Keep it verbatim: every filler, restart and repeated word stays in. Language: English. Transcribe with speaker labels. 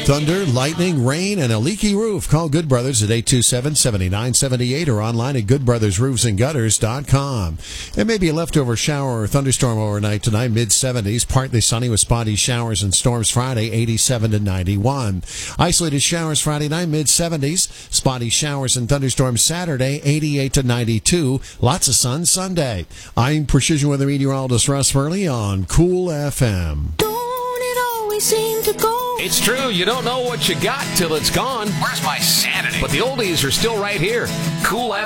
Speaker 1: Thunder, lightning, rain, and a leaky roof. Call Good Brothers at eight two seven, seven nine seven eight or online at good brothers roofs and gutters dot com. And maybe a leftover shower or thunderstorm overnight tonight, mid seventies. Partly sunny with spotty showers and storms Friday, eighty-seven to ninety-one. Isolated showers Friday night, mid seventies. Spotty showers and thunderstorms Saturday, eighty-eight to ninety-two. Lots of sun Sunday. I'm Precision Weather Meteorologist Russ Furley on Cool F M.
Speaker 2: Don't it always seem to go?
Speaker 3: It's true, you don't know what you got till it's gone. Where's my sanity? But the oldies are still right here. Cool